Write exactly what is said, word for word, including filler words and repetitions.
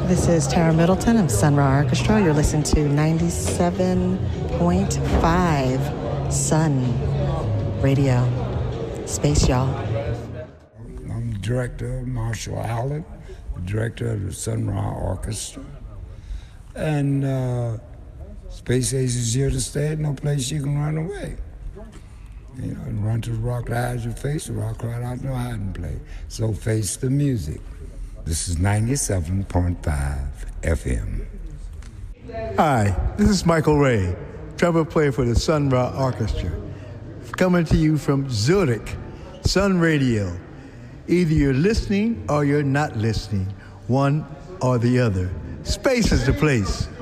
This is Tara Middleton of Sun Ra Orchestra. You're listening to ninety-seven point five Sun Radio. Space, y'all. I'm the director, Marshall Allen, the director of the Sun Ra Orchestra. And uh, Space Age is here to stay. No place you can run away. You know, and run to the rock that hides your face, the rock right out no hiding place. So face the music. This is ninety-seven point five F M. Hi, this is Michael Ray, trumpet player for the Sun Ra Orchestra, coming to you from Zurich, Sun Radio. Either you're listening or you're not listening, one or the other. Space is the place.